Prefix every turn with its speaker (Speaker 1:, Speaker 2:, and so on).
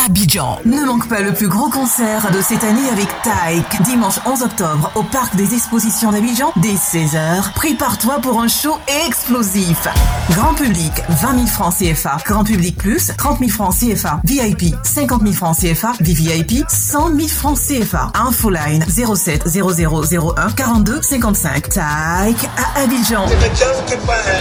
Speaker 1: Abidjan. Ne manque pas le plus gros concert de cette année avec Taïk. Dimanche 11 octobre au Parc des Expositions d'Abidjan dès 16h. Prépare-toi pour un show explosif. Grand public, 20 000 francs CFA. Grand public plus, 30 000 francs CFA. VIP, 50 000 francs CFA. VVIP, 100 000 francs CFA. Infoline 07 0001 42 55. Taïk à Abidjan.